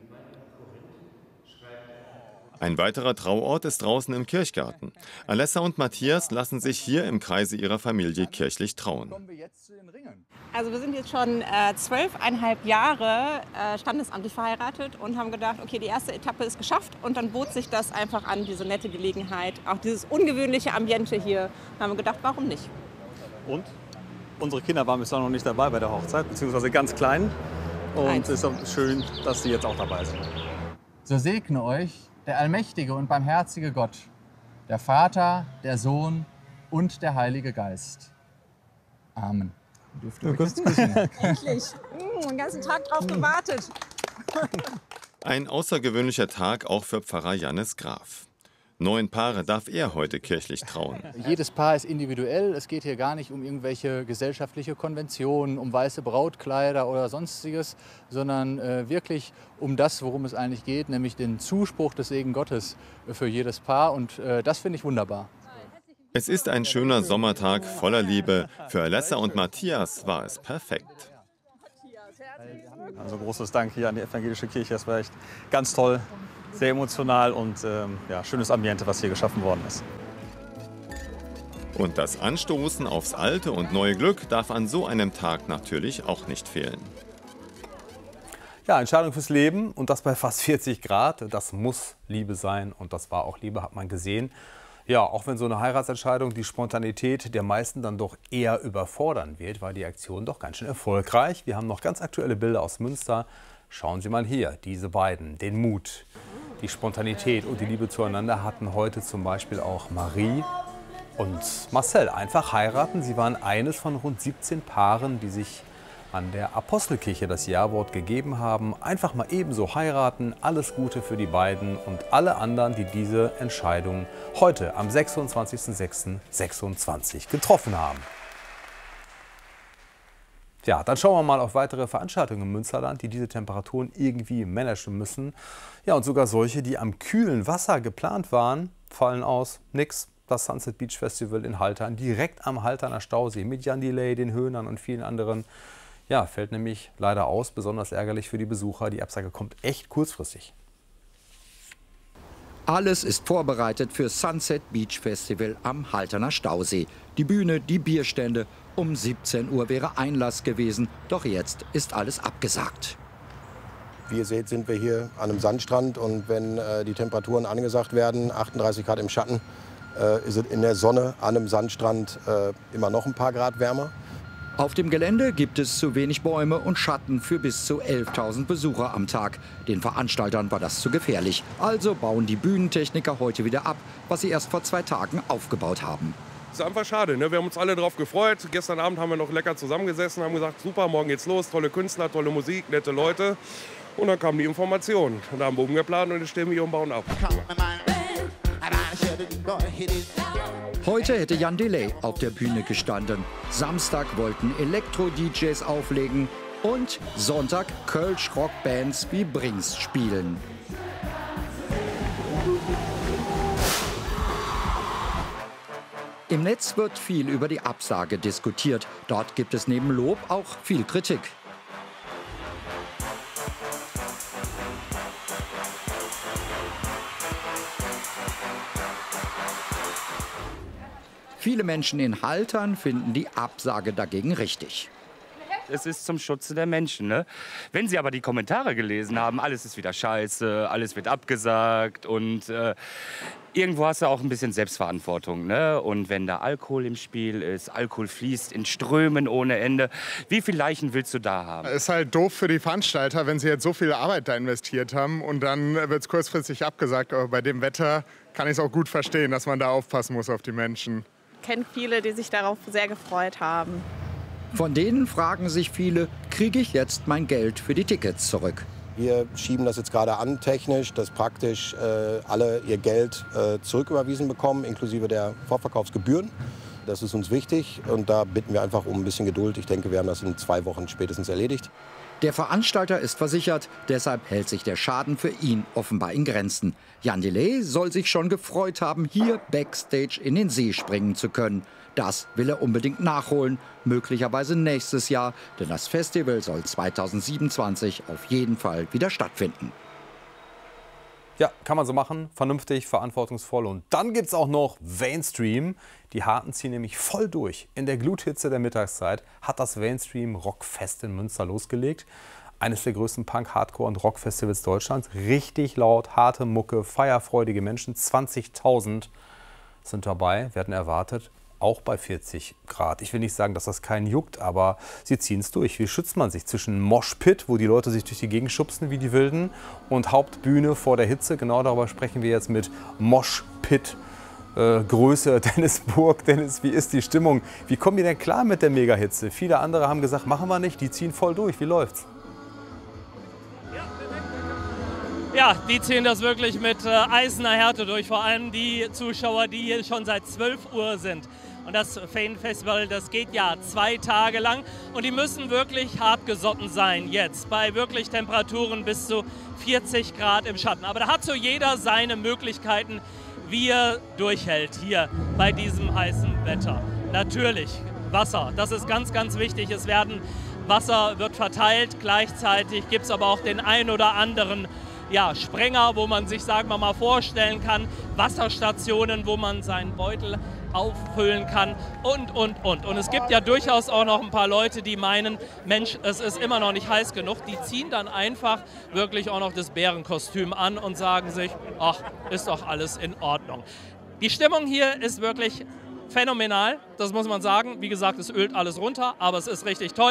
Ein weiterer Trauort ist draußen im Kirchgarten. Alessa und Matthias lassen sich hier im Kreise ihrer Familie kirchlich trauen. Also wir sind jetzt schon 12,5 Jahre standesamtlich verheiratet und haben gedacht, okay, die erste Etappe ist geschafft und dann bot sich das einfach an, diese nette Gelegenheit, auch dieses ungewöhnliche Ambiente hier. Da haben wir gedacht, warum nicht? Und unsere Kinder waren bislang noch nicht dabei bei der Hochzeit, beziehungsweise ganz klein. Und es ist auch schön, dass sie jetzt auch dabei sind. So segne euch der allmächtige und barmherzige Gott, der Vater, der Sohn und der Heilige Geist. Amen. Dürft ihr euch jetzt küssen? Endlich. Den ganzen Tag drauf gewartet. Ein außergewöhnlicher Tag auch für Pfarrer Jannis Graf. 9 Paare darf er heute kirchlich trauen. Jedes Paar ist individuell. Es geht hier gar nicht um irgendwelche gesellschaftliche Konventionen, um weiße Brautkleider oder sonstiges, sondern wirklich um das, worum es eigentlich geht, nämlich den Zuspruch des Segen Gottes für jedes Paar. Und das finde ich wunderbar. Es ist ein schöner Sommertag voller Liebe. Für Alessa und Matthias war es perfekt. Also großes Dank hier an die evangelische Kirche. Das war echt ganz toll, sehr emotional und ja, schönes Ambiente, was hier geschaffen worden ist. Und das Anstoßen aufs alte und neue Glück darf an so einem Tag natürlich auch nicht fehlen. Ja, Entscheidung fürs Leben und das bei fast 40 Grad. Das muss Liebe sein und das war auch Liebe, hat man gesehen. Ja, auch wenn so eine Heiratsentscheidung die Spontanität der meisten dann doch eher überfordern wird, war die Aktion doch ganz schön erfolgreich. Wir haben noch ganz aktuelle Bilder aus Münster. Schauen Sie mal hier, diese beiden, den Mut, die Spontanität und die Liebe zueinander hatten heute zum Beispiel auch Marie und Marcel einfach heiraten. Sie waren eines von rund 17 Paaren, die sich an der Apostelkirche das Ja-Wort gegeben haben. Einfach mal ebenso heiraten. Alles Gute für die beiden und alle anderen, die diese Entscheidung heute am 26.06.26 getroffen haben. Ja, dann schauen wir mal auf weitere Veranstaltungen im Münsterland, die diese Temperaturen irgendwie managen müssen. Ja, und sogar solche, die am kühlen Wasser geplant waren, fallen aus. Nix. Das Sunset Beach Festival in Haltern, direkt am Halterner Stausee mit Jan Delay, den Höhnern und vielen anderen. Ja, fällt nämlich leider aus, besonders ärgerlich für die Besucher. Die Absage kommt echt kurzfristig. Alles ist vorbereitet für Sunset Beach Festival am Halterner Stausee. Die Bühne, die Bierstände. Um 17 Uhr wäre Einlass gewesen, doch jetzt ist alles abgesagt. Wie ihr seht, sind wir hier an einem Sandstrand und wenn die Temperaturen angesagt werden, 38 Grad im Schatten, ist es in der Sonne an einem Sandstrand immer noch ein paar Grad wärmer. Auf dem Gelände gibt es zu wenig Bäume und Schatten für bis zu 11.000 Besucher am Tag. Den Veranstaltern war das zu gefährlich. Also bauen die Bühnentechniker heute wieder ab, was sie erst vor 2 Tagen aufgebaut haben. Das ist einfach schade, ne? Wir haben uns alle darauf gefreut. Gestern Abend haben wir noch lecker zusammengesessen, haben gesagt, super, morgen geht's los, tolle Künstler, tolle Musik, nette Leute. Und dann kam die Information. Da haben wir umgeplant und jetzt stehen wir hier und bauen ab. Heute hätte Jan Delay auf der Bühne gestanden. Samstag wollten Elektro-DJs auflegen und Sonntag Kölsch-Rock-Bands wie Brings spielen. Im Netz wird viel über die Absage diskutiert. Dort gibt es neben Lob auch viel Kritik. Viele Menschen in Haltern finden die Absage dagegen richtig. Es ist zum Schutze der Menschen. Ne? Wenn Sie aber die Kommentare gelesen haben, alles ist wieder scheiße, alles wird abgesagt und irgendwo hast du auch ein bisschen Selbstverantwortung. Ne? Und wenn da Alkohol im Spiel ist, Alkohol fließt in Strömen ohne Ende, wie viele Leichen willst du da haben? Es ist halt doof für die Veranstalter, wenn sie jetzt so viel Arbeit da investiert haben und dann wird es kurzfristig abgesagt. Aber bei dem Wetter kann ich es auch gut verstehen, dass man da aufpassen muss auf die Menschen. Ich kenne viele, die sich darauf sehr gefreut haben. Von denen fragen sich viele, kriege ich jetzt mein Geld für die Tickets zurück? Wir schieben das jetzt gerade an technisch, dass praktisch alle ihr Geld zurücküberwiesen bekommen, inklusive der Vorverkaufsgebühren. Das ist uns wichtig und da bitten wir einfach um ein bisschen Geduld. Ich denke, wir haben das in 2 Wochen spätestens erledigt. Der Veranstalter ist versichert, deshalb hält sich der Schaden für ihn offenbar in Grenzen. Jan Delay soll sich schon gefreut haben, hier backstage in den See springen zu können. Das will er unbedingt nachholen, möglicherweise nächstes Jahr, denn das Festival soll 2027 auf jeden Fall wieder stattfinden. Ja, kann man so machen, vernünftig, verantwortungsvoll. Und dann gibt es auch noch Mainstream. Die Harten ziehen nämlich voll durch. In der Gluthitze der Mittagszeit hat das Mainstream Rockfest in Münster losgelegt. Eines der größten Punk-, Hardcore- und Rockfestivals Deutschlands. Richtig laut, harte Mucke, feierfreudige Menschen. 20.000 sind dabei, werden erwartet. Auch bei 40 Grad. Ich will nicht sagen, dass das keinen juckt, aber sie ziehen es durch. Wie schützt man sich zwischen Moshpit, wo die Leute sich durch die Gegend schubsen wie die Wilden, und Hauptbühne vor der Hitze? Genau darüber sprechen wir jetzt mit Moshpit. Größe, Dennis Burg. Dennis, wie ist die Stimmung? Wie kommen die denn klar mit der Megahitze? Viele andere haben gesagt, machen wir nicht, die ziehen voll durch. Wie läuft's? Ja, die ziehen das wirklich mit eiserner Härte durch. Vor allem die Zuschauer, die hier schon seit 12 Uhr sind. Und das Festival, das geht ja 2 Tage lang. Und die müssen wirklich hart gesotten sein jetzt. Bei wirklich Temperaturen bis zu 40 Grad im Schatten. Aber da hat so jeder seine Möglichkeiten, wie ihr durchhält hier bei diesem heißen Wetter. Natürlich Wasser, das ist ganz, ganz wichtig. Wasser wird verteilt, gleichzeitig gibt es aber auch den ein oder anderen Sprenger, wo man sich, sagen wir mal, vorstellen kann, Wasserstationen, wo man seinen Beutel auffüllen kann und. Und es gibt ja durchaus auch noch ein paar Leute, die meinen, Mensch, es ist immer noch nicht heiß genug. Die ziehen dann einfach wirklich auch noch das Bärenkostüm an und sagen sich, ach, ist doch alles in Ordnung. Die Stimmung hier ist wirklich phänomenal, das muss man sagen. Wie gesagt, es ölt alles runter, aber es ist richtig toll.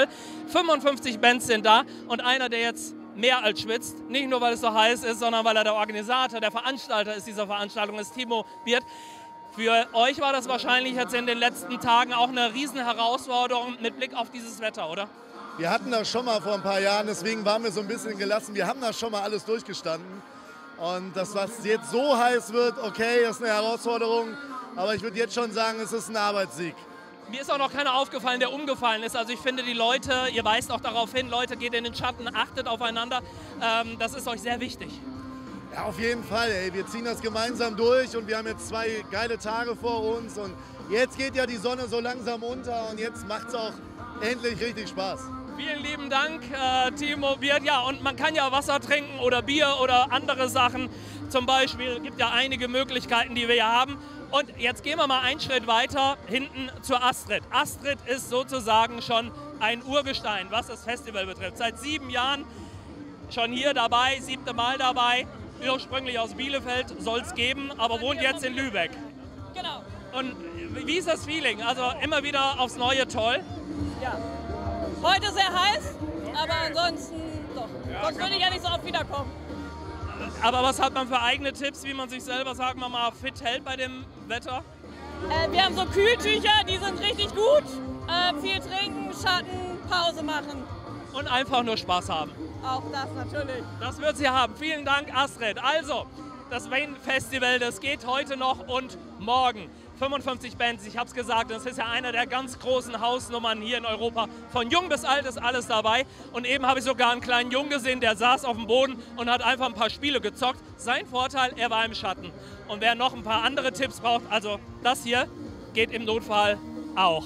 55 Bands sind da und einer, der jetzt mehr als schwitzt, nicht nur, weil es so heiß ist, sondern weil er der Organisator, der Veranstalter ist dieser Veranstaltung, ist Timo Biert. Für euch war das wahrscheinlich jetzt in den letzten Tagen auch eine riesen Herausforderung mit Blick auf dieses Wetter, oder? Wir hatten das schon mal vor ein paar Jahren, deswegen waren wir so ein bisschen gelassen. Wir haben das schon mal alles durchgestanden. Und das, was jetzt so heiß wird, okay, ist eine Herausforderung. Aber ich würde jetzt schon sagen, es ist ein Arbeitssieg. Mir ist auch noch keiner aufgefallen, der umgefallen ist. Also ich finde, die Leute, ihr weist auch darauf hin, Leute, geht in den Schatten, achtet aufeinander. Das ist euch sehr wichtig. Ja, auf jeden Fall. Ey. Wir ziehen das gemeinsam durch und wir haben jetzt 2 geile Tage vor uns. Und jetzt geht ja die Sonne so langsam unter und jetzt macht es auch endlich richtig Spaß. Vielen lieben Dank, Timo Biert. Ja, und man kann ja Wasser trinken oder Bier oder andere Sachen. Zum Beispiel gibt ja einige Möglichkeiten, die wir hier haben. Und jetzt gehen wir mal einen Schritt weiter hinten zur Astrid. Astrid ist sozusagen schon ein Urgestein, was das Festival betrifft. Seit 7 Jahren schon hier dabei, 7. Mal dabei. Ursprünglich aus Bielefeld, soll es geben, aber wohnt jetzt in Lübeck. Genau. Und wie ist das Feeling? Also immer wieder aufs Neue toll? Ja. Heute sehr heiß, aber ansonsten doch. Sonst würde ich ja nicht so oft wiederkommen. Aber was hat man für eigene Tipps, wie man sich selber, sagen wir mal, fit hält bei dem Wetter? Wir haben so Kühltücher, die sind richtig gut. Viel trinken, Schatten, Pause machen. Und einfach nur Spaß haben. Auch das natürlich. Das wird sie haben. Vielen Dank, Astrid. Also, das Wayne Festival, das geht heute noch und morgen. 55 Bands, ich habe es gesagt, das ist ja einer der ganz großen Hausnummern hier in Europa. Von jung bis alt ist alles dabei. Und eben habe ich sogar einen kleinen Jungen gesehen, der saß auf dem Boden und hat einfach ein paar Spiele gezockt. Sein Vorteil, er war im Schatten. Und wer noch ein paar andere Tipps braucht, also das hier geht im Notfall auch.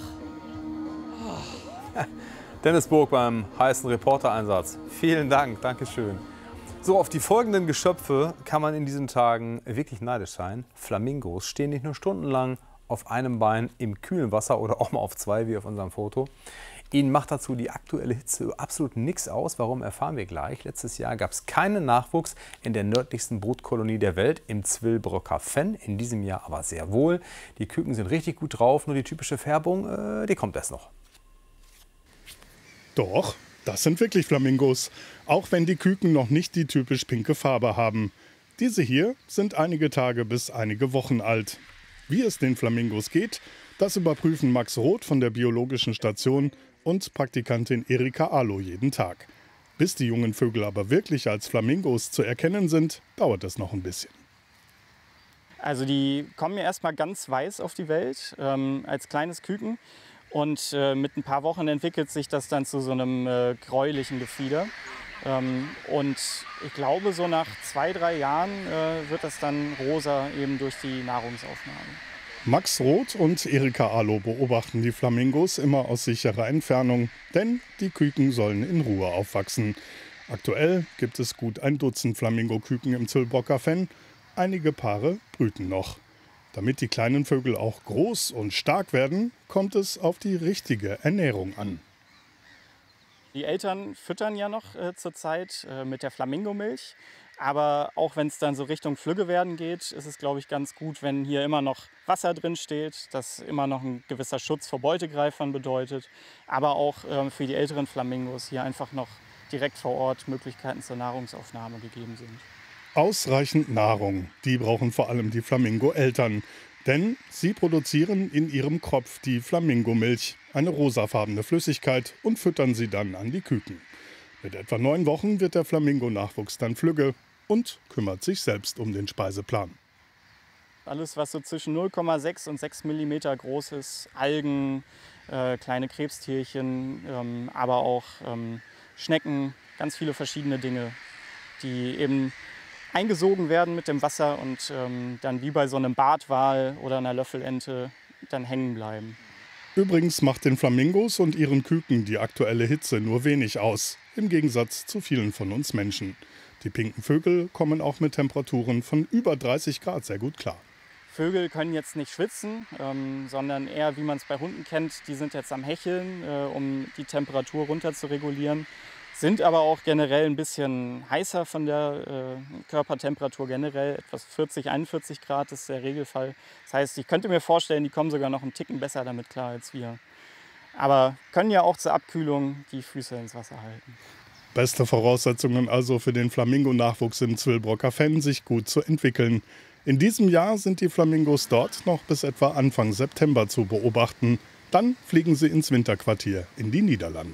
Dennis Burg beim heißen Reportereinsatz. Vielen Dank, Dankeschön. So, auf die folgenden Geschöpfe kann man in diesen Tagen wirklich neidisch sein. Flamingos stehen nicht nur stundenlang auf einem Bein im kühlen Wasser oder auch mal auf 2, wie auf unserem Foto. Ihnen macht dazu die aktuelle Hitze absolut nichts aus. Warum, erfahren wir gleich. Letztes Jahr gab es keinen Nachwuchs in der nördlichsten Brutkolonie der Welt, im Zwillbrücker Fenn. In diesem Jahr aber sehr wohl. Die Küken sind richtig gut drauf, nur die typische Färbung, die kommt erst noch. Doch, das sind wirklich Flamingos, auch wenn die Küken noch nicht die typisch pinke Farbe haben. Diese hier sind einige Tage bis einige Wochen alt. Wie es den Flamingos geht, das überprüfen Max Roth von der Biologischen Station und Praktikantin Erika Alo jeden Tag. Bis die jungen Vögel aber wirklich als Flamingos zu erkennen sind, dauert es noch ein bisschen. Also die kommen ja erstmal ganz weiß auf die Welt, als kleines Küken. Und mit ein paar Wochen entwickelt sich das dann zu so einem gräulichen Gefieder. Und ich glaube, so nach 2, 3 Jahren wird das dann rosa eben durch die Nahrungsaufnahme. Max Roth und Erika Alo beobachten die Flamingos immer aus sicherer Entfernung, denn die Küken sollen in Ruhe aufwachsen. Aktuell gibt es gut 1 Dutzend Flamingoküken im Zwillbrücker Fenn. Einige Paare brüten noch. Damit die kleinen Vögel auch groß und stark werden, kommt es auf die richtige Ernährung an. Die Eltern füttern ja noch zurzeit mit der Flamingomilch. Aber auch wenn es dann so Richtung Flügge werden geht, ist es, glaube ich, ganz gut, wenn hier immer noch Wasser drin steht, das immer noch ein gewisser Schutz vor Beutegreifern bedeutet. Aber auch für die älteren Flamingos hier einfach noch direkt vor Ort Möglichkeiten zur Nahrungsaufnahme gegeben sind. Ausreichend Nahrung, die brauchen vor allem die Flamingo-Eltern. Denn sie produzieren in ihrem Kropf die Flamingomilch, eine rosafarbene Flüssigkeit, und füttern sie dann an die Küken. Mit etwa 9 Wochen wird der Flamingo-Nachwuchs dann flügge und kümmert sich selbst um den Speiseplan. Alles, was so zwischen 0,6 und 6 mm groß ist, Algen, kleine Krebstierchen, aber auch Schnecken, ganz viele verschiedene Dinge, die eben eingesogen werden mit dem Wasser und dann wie bei so einem Bartwal oder einer Löffelente dann hängen bleiben. Übrigens macht den Flamingos und ihren Küken die aktuelle Hitze nur wenig aus, im Gegensatz zu vielen von uns Menschen. Die pinken Vögel kommen auch mit Temperaturen von über 30 Grad sehr gut klar. Vögel können jetzt nicht schwitzen, sondern eher, wie man es bei Hunden kennt, die sind jetzt am Hecheln, um die Temperatur runter zu regulieren. Sind aber auch generell ein bisschen heißer von der Körpertemperatur generell. Etwas 40, 41 Grad ist der Regelfall. Das heißt, ich könnte mir vorstellen, die kommen sogar noch einen Ticken besser damit klar als wir. Aber können ja auch zur Abkühlung die Füße ins Wasser halten. Beste Voraussetzungen also für den Flamingo-Nachwuchs im Zwillbrocker Fenn, sich gut zu entwickeln. In diesem Jahr sind die Flamingos dort noch bis etwa Anfang September zu beobachten. Dann fliegen sie ins Winterquartier in die Niederlande.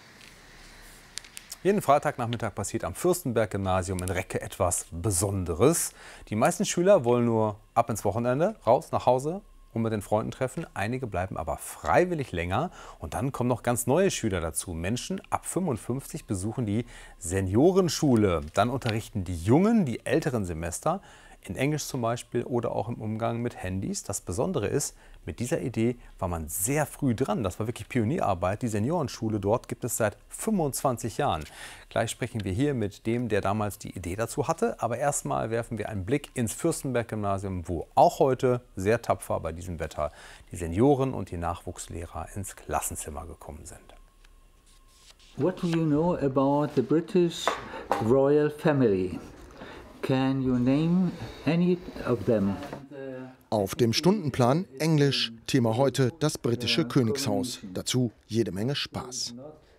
Jeden Freitagnachmittag passiert am Fürstenberg-Gymnasium in Recke etwas Besonderes. Die meisten Schüler wollen nur ab ins Wochenende, raus, nach Hause und mit den Freunden treffen. Einige bleiben aber freiwillig länger. Und dann kommen noch ganz neue Schüler dazu. Menschen ab 55 besuchen die Seniorenschule. Dann unterrichten die Jungen die älteren Semester in Englisch zum Beispiel oder auch im Umgang mit Handys. Das Besondere ist, mit dieser Idee war man sehr früh dran. Das war wirklich Pionierarbeit. Die Seniorenschule dort gibt es seit 25 Jahren. Gleich sprechen wir hier mit dem, der damals die Idee dazu hatte. Aber erstmal werfen wir einen Blick ins Fürstenberg-Gymnasium, wo auch heute sehr tapfer bei diesem Wetter die Senioren und die Nachwuchslehrer ins Klassenzimmer gekommen sind. What do you know about the British royal family? Can you name any of them? Auf dem Stundenplan Englisch, Thema heute das britische Königshaus. Dazu jede Menge Spaß.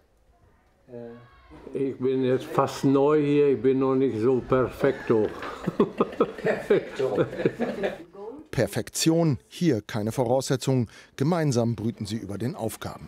Ich bin jetzt fast neu hier, ich bin noch nicht so perfekto. Perfektion, hier keine Voraussetzung. Gemeinsam brüten sie über den Aufgaben.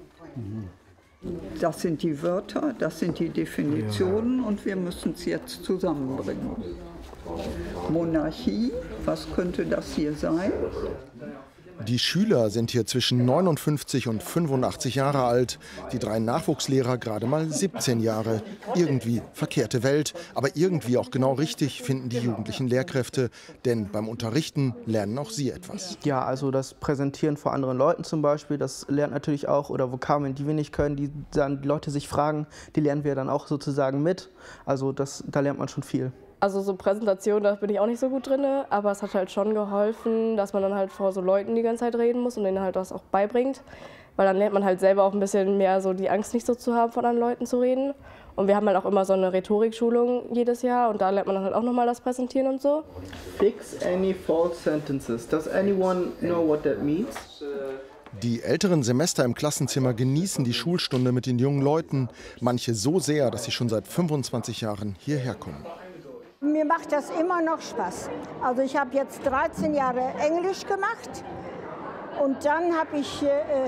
Das sind die Wörter, das sind die Definitionen und wir müssen es jetzt zusammenbringen. Monarchie, was könnte das hier sein? Die Schüler sind hier zwischen 59 und 85 Jahre alt, die 3 Nachwuchslehrer gerade mal 17 Jahre. Irgendwie verkehrte Welt, aber irgendwie auch genau richtig, finden die jugendlichen Lehrkräfte. Denn beim Unterrichten lernen auch sie etwas. Ja, also das Präsentieren vor anderen Leuten zum Beispiel, das lernt natürlich auch, oder Vokabeln, die wir nicht können, die dann die Leute sich fragen, die lernen wir dann auch sozusagen mit. Also da lernt man schon viel. Also so Präsentation, da bin ich auch nicht so gut drin, aber es hat halt schon geholfen, dass man dann halt vor so Leuten die ganze Zeit reden muss und denen halt das auch beibringt. Weil dann lernt man halt selber auch ein bisschen mehr so die Angst nicht so zu haben, von anderen Leuten zu reden. Und wir haben halt auch immer so eine Rhetorikschulung jedes Jahr und da lernt man dann halt auch nochmal das Präsentieren und so. Fix any false sentences. Does anyone know what that means? Die älteren Semester im Klassenzimmer genießen die Schulstunde mit den jungen Leuten. Manche so sehr, dass sie schon seit 25 Jahren hierher kommen. Mir macht das immer noch Spaß. Also ich habe jetzt 13 Jahre Englisch gemacht und dann habe ich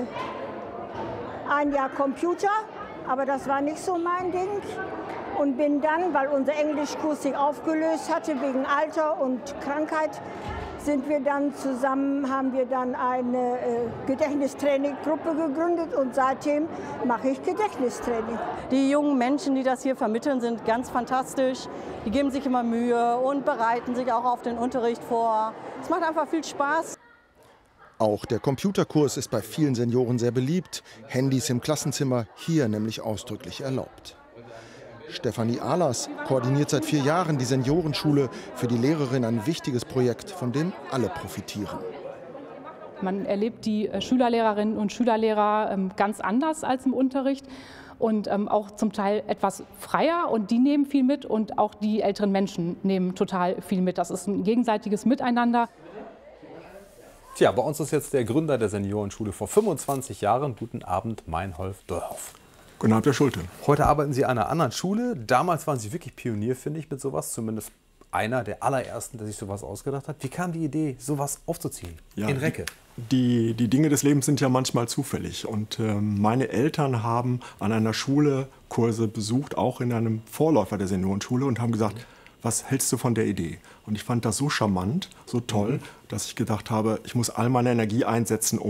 ein Jahr Computer, aber das war nicht so mein Ding. Und bin dann, weil unser Englischkurs sich aufgelöst hatte wegen Alter und Krankheit, sind wir dann zusammen, haben wir dann eine Gedächtnistraining-Gruppe gegründet und seitdem mache ich Gedächtnistraining. Die jungen Menschen, die das hier vermitteln, sind ganz fantastisch. Die geben sich immer Mühe und bereiten sich auch auf den Unterricht vor. Es macht einfach viel Spaß. Auch der Computerkurs ist bei vielen Senioren sehr beliebt. Handys im Klassenzimmer hier nämlich ausdrücklich erlaubt. Stefanie Ahlers koordiniert seit 4 Jahren die Seniorenschule, für die Lehrerin ein wichtiges Projekt, von dem alle profitieren. Man erlebt die Schülerlehrerinnen und Schülerlehrer ganz anders als im Unterricht und auch zum Teil etwas freier und die nehmen viel mit und auch die älteren Menschen nehmen total viel mit. Das ist ein gegenseitiges Miteinander. Tja, bei uns ist jetzt der Gründer der Seniorenschule vor 25 Jahren. Guten Abend, Meinolf Dörhoff. Guten Abend, Herr Schulte. Heute arbeiten Sie an einer anderen Schule. Damals waren Sie wirklich Pionier, finde ich, mit sowas. Zumindest einer der allerersten, der sich sowas ausgedacht hat. Wie kam die Idee, sowas aufzuziehen in Recke? Die Dinge des Lebens sind ja manchmal zufällig. Und meine Eltern haben an einer Schule Kurse besucht, auch in einem Vorläufer der Seniorenschule, und haben gesagt, was hältst du von der Idee? Und ich fand das so charmant, so toll, dass ich gedacht habe, ich muss all meine Energie einsetzen, um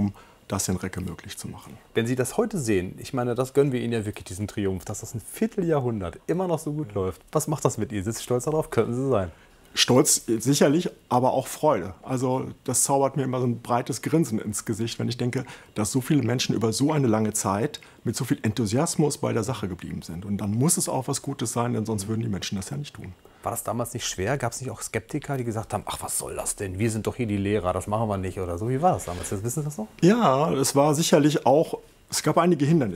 das in Recke möglich zu machen. Wenn Sie das heute sehen, ich meine, das gönnen wir Ihnen ja wirklich, diesen Triumph, dass das ein Vierteljahrhundert immer noch so gut läuft. Was macht das mit Ihnen? Sind Sie stolz darauf? Könnten Sie sein? Stolz sicherlich, aber auch Freude. Also das zaubert mir immer so ein breites Grinsen ins Gesicht, wenn ich denke, dass so viele Menschen über so eine lange Zeit mit so viel Enthusiasmus bei der Sache geblieben sind. Und dann muss es auch was Gutes sein, denn sonst würden die Menschen das ja nicht tun. War das damals nicht schwer? Gab es nicht auch Skeptiker, die gesagt haben, ach, was soll das denn? Wir sind doch hier die Lehrer, das machen wir nicht oder so. Wie war das damals? Wissen Sie das noch? Ja, es war sicherlich auch, es gab einige Hindernisse.